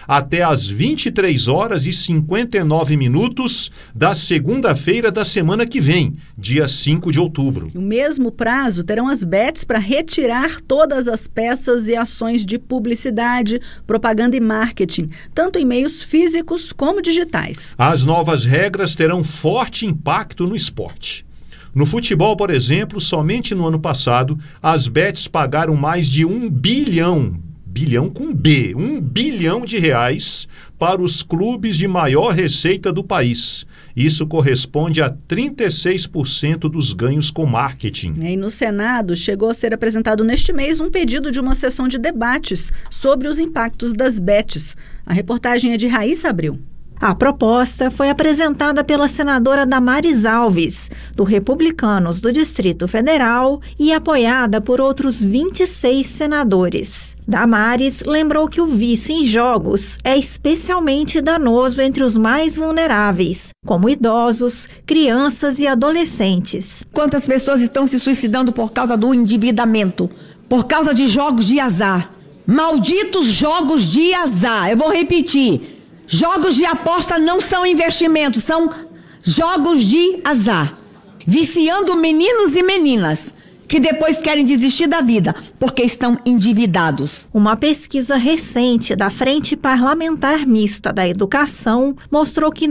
até às 23h59 da segunda-feira da semana que vem, dia 5 de outubro. O mesmo prazo terão as bets para retirar todas as peças e ações de publicidade, propaganda e marketing, tanto em meios físicos como digitais. As novas regras terão forte impacto no esporte. No futebol, por exemplo, somente no ano passado, as bets pagaram mais de $1 bilhão de reais para os clubes de maior receita do país. Isso corresponde a 36% dos ganhos com marketing. E no Senado, chegou a ser apresentado neste mês um pedido de uma sessão de debates sobre os impactos das bets. A reportagem é de Raíssa Abreu. A proposta foi apresentada pela senadora Damares Alves, do Republicanos do Distrito Federal, e apoiada por outros 26 senadores. Damares lembrou que o vício em jogos é especialmente danoso entre os mais vulneráveis, como idosos, crianças e adolescentes. Quantas pessoas estão se suicidando por causa do endividamento, por causa de jogos de azar? Malditos jogos de azar! Eu vou repetir. Jogos de aposta não são investimentos, são jogos de azar. Viciando meninos e meninas que depois querem desistir da vida porque estão endividados. Uma pesquisa recente da Frente Parlamentar Mista da Educação mostrou que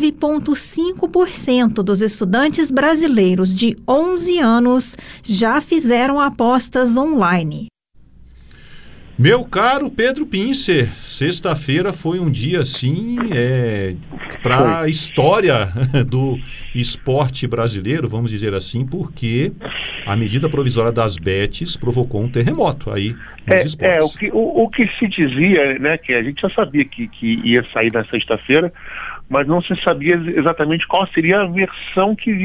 9,5% dos estudantes brasileiros de 11 anos já fizeram apostas online. Meu caro Pedro Pincer, sexta-feira foi um dia assim para a história do esporte brasileiro, vamos dizer assim, porque a medida provisória das bets provocou um terremoto aí nos esportes. O que se dizia, né, que a gente já sabia que ia sair na sexta-feira, mas não se sabia exatamente qual seria a versão que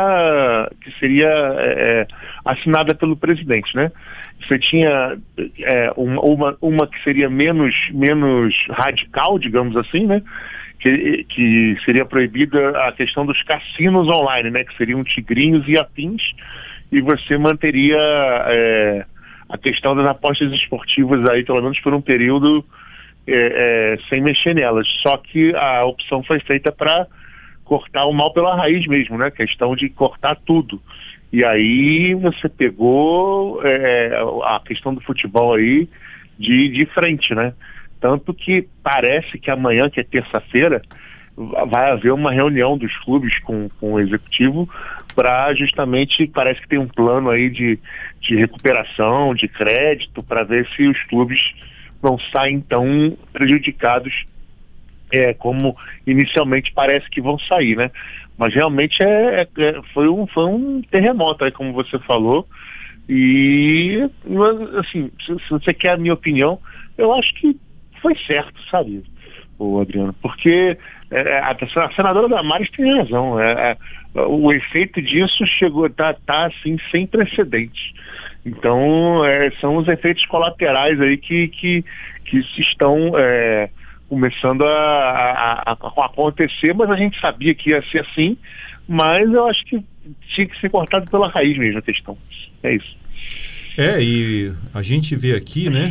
seria assinada pelo presidente, né? Você tinha uma que seria menos radical, digamos assim, né? Que seria proibida a questão dos cassinos online, né? Que seriam tigrinhos e afins, e você manteria a questão das apostas esportivas aí, pelo menos por um período, sem mexer nelas. Só que a opção foi feita para cortar o mal pela raiz mesmo, né? Questão de cortar tudo. E aí você pegou a questão do futebol aí de frente, né? Tanto que parece que amanhã, que é terça-feira, vai haver uma reunião dos clubes com o executivo para justamente, parece que tem um plano aí de recuperação, de crédito, para ver se os clubes não saem tão prejudicados como inicialmente parece que vão sair, né? Mas realmente foi um terremoto aí, como você falou. E, assim, se você quer a minha opinião, eu acho que foi certo, sabe, Adriano? Porque a senadora Damares tem razão. O efeito disso tá assim, sem precedentes. Então, são os efeitos colaterais aí que se estão começando a acontecer, mas a gente sabia que ia ser assim, mas eu acho que tinha que ser cortado pela raiz mesmo a questão. É isso. E a gente vê aqui, né,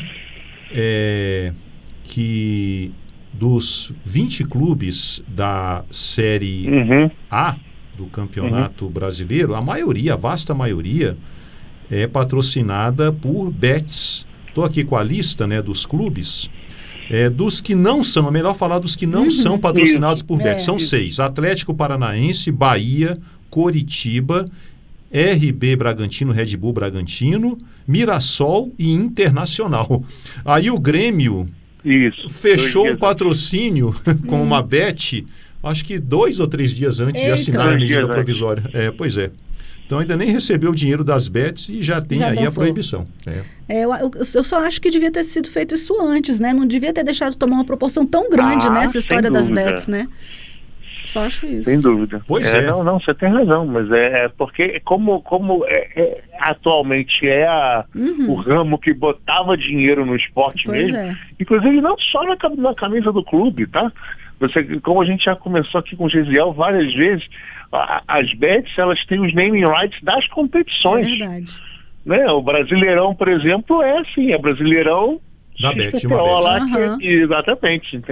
que dos 20 clubes da Série A do Campeonato Brasileiro, a vasta maioria, é patrocinada por bets. Estou aqui com a lista, né, dos clubes. Dos que não são, é melhor falar dos que não são patrocinados por bets. São 6: Atlético Paranaense, Bahia, Coritiba, RB Bragantino, Red Bull Bragantino, Mirassol e Internacional. Aí o Grêmio fechou um patrocínio com uma bet, acho que 2 ou 3 dias antes de assinar a medida provisória. Pois é. Então ainda nem recebeu o dinheiro das bets e já tem aí a proibição. Eu só acho que devia ter sido feito isso antes, né? Não devia ter deixado tomar uma proporção tão grande nessa história das bets, né? Só acho isso. Sem dúvida. Pois é. Não, você tem razão, mas porque como atualmente o ramo que botava dinheiro no esporte mesmo, inclusive não só na camisa do clube, tá? Como a gente já começou aqui com o Gesiel várias vezes, as bets, elas têm os naming rights das competições. É verdade. Né? O Brasileirão, por exemplo, é Brasileirão da bet, lá, exatamente.